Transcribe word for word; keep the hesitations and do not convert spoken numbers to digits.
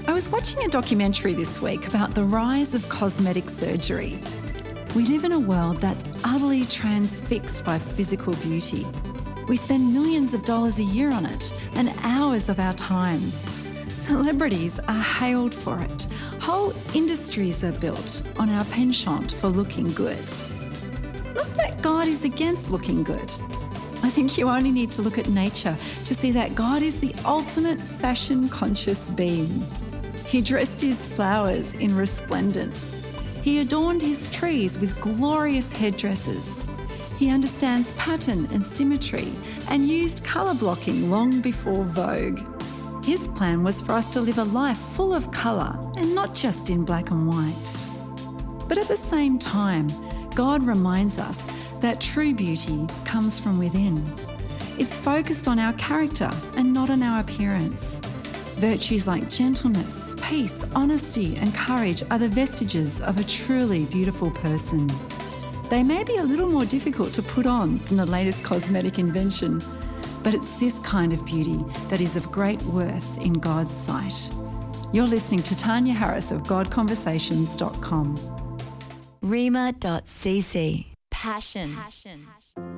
I was watching a documentary this week about the rise of cosmetic surgery. We live in a world that's utterly transfixed by physical beauty. We spend millions of dollars a year on it and hours of our time. Celebrities are hailed for it. Whole industries are built on our penchant for looking good. Not that God is against looking good. I think you only need to look at nature to see that God is the ultimate fashion-conscious being. He dressed his flowers in resplendence. He adorned his trees with glorious headdresses. He understands pattern and symmetry and used colour blocking long before Vogue. His plan was for us to live a life full of colour and not just in black and white. But at the same time, God reminds us that true beauty comes from within. It's focused on our character and not on our appearance. Virtues like gentleness, peace, honesty and courage are the vestiges of a truly beautiful person. They may be a little more difficult to put on than the latest cosmetic invention, but it's this kind of beauty that is of great worth in God's sight. You're listening to Tanya Harris of God Conversations dot com. Rhema dot c c. Passion. Passion.